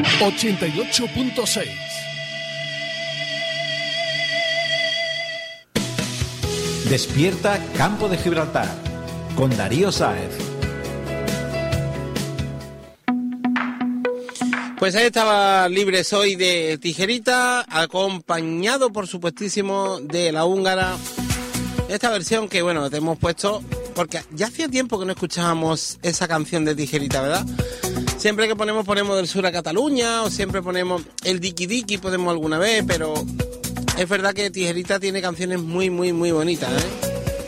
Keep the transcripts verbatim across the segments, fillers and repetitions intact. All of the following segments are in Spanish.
ochenta y ocho punto seis. Despierta Campo de Gibraltar con Darío Sáez. Pues ahí estaba Libre Soy de Tijerita, acompañado por supuestísimo de La Húngara. Esta versión que, bueno, te hemos puesto porque ya hacía tiempo que no escuchábamos esa canción de Tijerita, ¿verdad? Siempre que ponemos, ponemos Del Sur a Cataluña, o siempre ponemos el Diki Diki, podemos alguna vez, pero es verdad que Tijerita tiene canciones muy, muy, muy bonitas, ¿eh?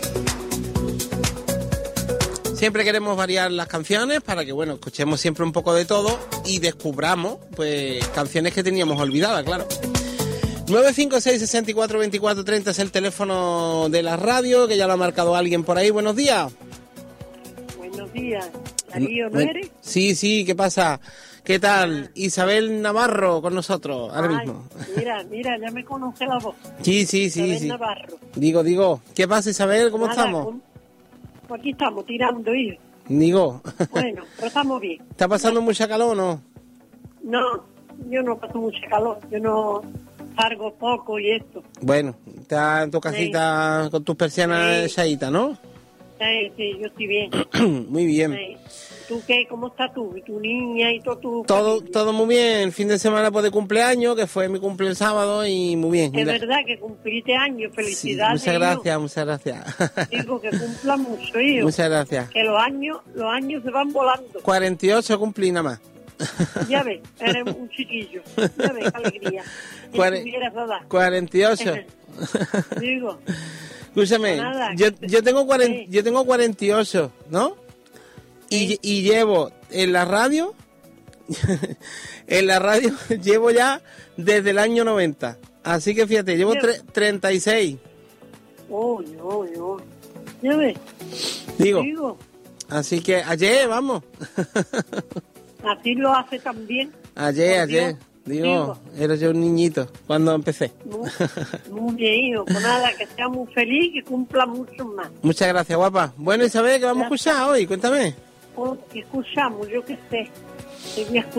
Siempre queremos variar las canciones para que, bueno, escuchemos siempre un poco de todo y descubramos, pues, canciones que teníamos olvidadas, claro. nueve cinco seis, seis cuatro, veinticuatro treinta es el teléfono de la radio, que ya lo ha marcado alguien por ahí. Buenos días. Buenos días. Darío, ¿no Bueno, eres? Sí, sí, ¿qué pasa? ¿Qué tal? Isabel Navarro con nosotros, ahora Ay, mismo. Mira, mira, ya me conoce la voz. Sí, sí, sí, Isabel sí. Navarro. Digo, digo, ¿qué pasa, Isabel? ¿Cómo Nada, estamos? con- Pues aquí estamos, tirando, hijo. Digo, Bueno, pero estamos bien. ¿está pasando mucha calor o no? No, yo no paso mucho calor, yo no salgo poco y esto. Bueno, está en tu casita con tus persianas Sí. echaditas, ¿no? Sí, sí, yo estoy bien. Muy bien. Sí. ¿Tú qué? ¿Cómo estás tú? ¿Y tu niña y todo tu Todo, familia? todo muy bien. El fin de semana pues de cumpleaños, que fue mi cumple el sábado, y muy bien. Es Mira. verdad que cumpliste años, Sí, felicidades. muchas gracias, muchas gracias. hijo. Digo que cumpla mucho, hijo. Muchas gracias. Que los años, los años se van volando. cuarenta y ocho cumplí nada más. Ya ves, eres un chiquillo. Ya ves, qué alegría. Si Cuare- tuvieras edad. cuarenta y ocho. Digo, Escúchame, Nada, yo, que- yo tengo cuarenta, sí. yo tengo cuarenta y ocho, ¿no? Y, Sí. y llevo en la radio, en la radio llevo ya desde el año noventa. Así que fíjate, llevo Lleva- tre- treinta y seis. uy, uy, uy. Ya ves, Digo, digo, así que ayer, vamos. así lo hace también. Ayer, Por ayer. Dios. Digo, Digo. era yo un niñito cuando empecé. Muy, muy bien, hijo. Pues nada, que sea muy feliz y que cumpla mucho más. Muchas gracias, guapa. Bueno, Isabel, ¿qué vamos a Gracias. escuchar hoy? Cuéntame. Oh, que escuchamos, yo qué sé. Que voy a